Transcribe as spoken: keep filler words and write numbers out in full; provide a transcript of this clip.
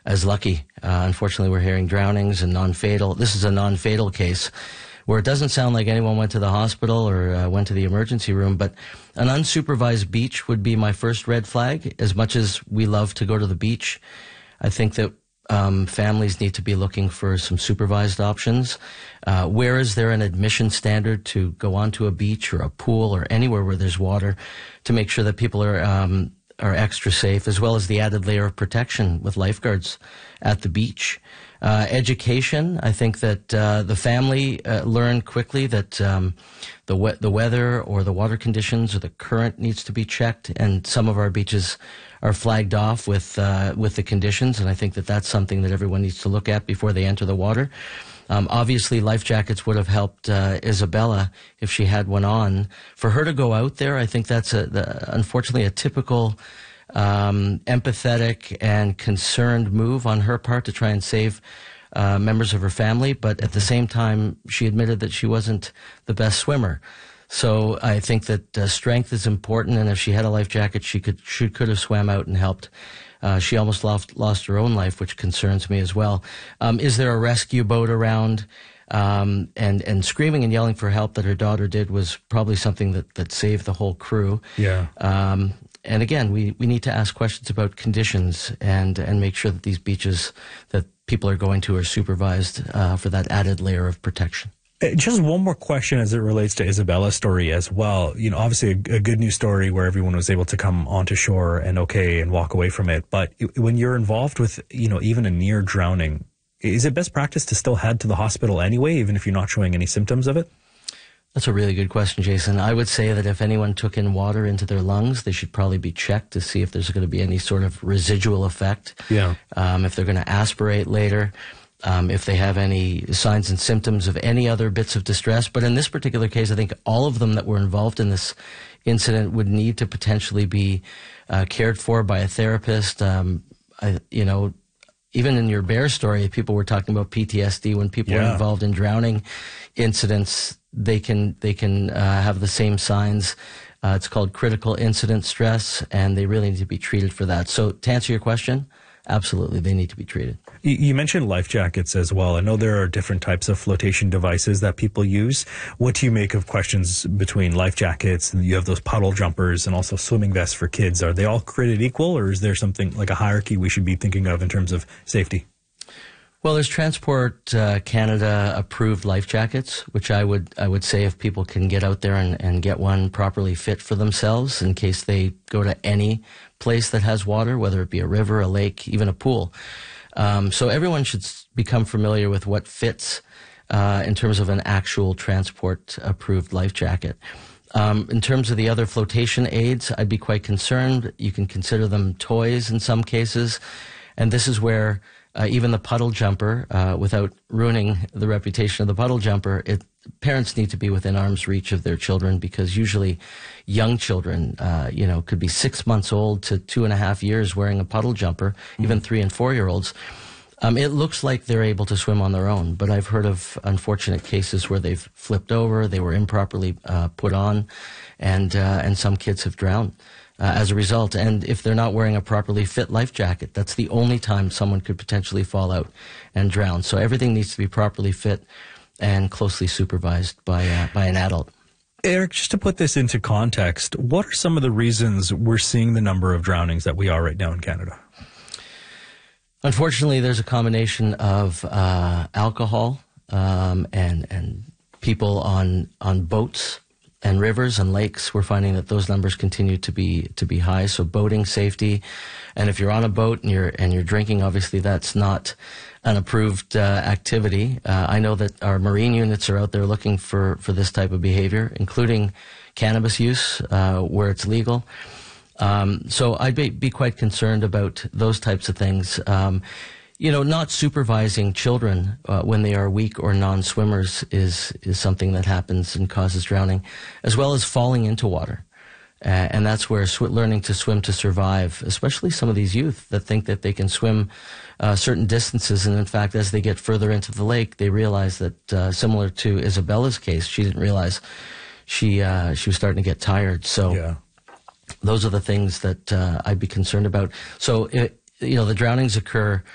as lucky. Uh, unfortunately, we're hearing drownings and non-fatal. This is a non-fatal case where it doesn't sound like anyone went to the hospital or uh, went to the emergency room, but an unsupervised beach would be my first red flag. As much as we love to go to the beach, I think that Um, families need to be looking for some supervised options. Uh, where is there an admission standard to go onto a beach or a pool or anywhere where there's water to make sure that people are um, are extra safe, as well as the added layer of protection with lifeguards at the beach. Uh, education, I think that uh, the family uh, learned quickly that um, the we- the weather or the water conditions or the current needs to be checked, and some of our beaches are flagged off with uh, with the conditions, and I think that that's something that everyone needs to look at before they enter the water. Um, obviously, life jackets would have helped uh, Isabella if she had one on. For her to go out there, I think that's a, the, unfortunately a typical um, empathetic and concerned move on her part to try and save uh, members of her family. But at the same time, she admitted that she wasn't the best swimmer. So I think that uh, strength is important, and if she had a life jacket, she could she could have swam out and helped. Uh, she almost lost, lost her own life, which concerns me as well. Um, is there a rescue boat around? Um, and, and screaming and yelling for help that her daughter did was probably something that, that saved the whole crew. Yeah. Um, and again, we, we need to ask questions about conditions and, and make sure that these beaches that people are going to are supervised uh, for that added layer of protection. Just one more question as it relates to Isabella's story as well. You know, obviously a, a good news story where everyone was able to come onto shore and okay and walk away from it. But when you're involved with, you know, even a near drowning, is it best practice to still head to the hospital anyway, even if you're not showing any symptoms of it? That's a really good question, Jason. I would say that if anyone took in water into their lungs, they should probably be checked to see if there's going to be any sort of residual effect. Yeah. Um, if they're going to aspirate later. Um, if they have any signs and symptoms of any other bits of distress. But in this particular case, I think all of them that were involved in this incident would need to potentially be uh, cared for by a therapist. Um, I, you know, even in your bear story, people were talking about P T S D. When people yeah. are involved in drowning incidents, they can they can uh, have the same signs. Uh, it's called critical incident stress, and they really need to be treated for that. So to answer your question, absolutely, they need to be treated. You mentioned life jackets as well. I know there are different types of flotation devices that people use. What do you make of questions between life jackets and you have those puddle jumpers and also swimming vests for kids? Are they all created equal, or is there something like a hierarchy we should be thinking of in terms of safety? Well, there's Transport uh, Canada approved life jackets, which I would I would say if people can get out there and, and get one properly fit for themselves in case they go to any place that has water, whether it be a river, a lake, even a pool. Um, so everyone should become familiar with what fits uh, in terms of an actual transport-approved life jacket. Um, in terms of the other flotation aids, I'd be quite concerned. You can consider them toys in some cases, and this is where uh, even the puddle jumper, uh, without ruining the reputation of the puddle jumper, it, parents need to be within arm's reach of their children, because usually young children, uh, you know, could be six months old to two and a half years wearing a puddle jumper, mm-hmm. even three and four-year-olds. Um, it looks like they're able to swim on their own, but I've heard of unfortunate cases where they've flipped over, they were improperly uh, put on, and uh, and some kids have drowned uh, as a result. And if they're not wearing a properly fit life jacket, that's the only time someone could potentially fall out and drown. So everything needs to be properly fit and closely supervised by uh, by an adult. Eric, just to put this into context, what are some of the reasons we're seeing the number of drownings that we are right now in Canada? Unfortunately, there's a combination of uh, alcohol um, and and people on on boats and rivers and lakes. We're finding that those numbers continue to be to be high. So boating safety, and if you're on a boat and you're and you're drinking, obviously that's not an approved uh, activity. Uh, I know that our marine units are out there looking for for this type of behavior, including cannabis use uh, where it's legal. Um, so I'd be, be quite concerned about those types of things. Um, you know, not supervising children uh, when they are weak or non-swimmers is is something that happens and causes drowning, as well as falling into water. Uh, and that's where sw- learning to swim to survive, especially some of these youth that think that they can swim uh, certain distances. And in fact, as they get further into the lake, they realize that, uh, similar to Isabella's case, she didn't realize she uh, she was starting to get tired. So. Yeah. Those are the things that uh, I'd be concerned about. So, it, you know, the drownings occur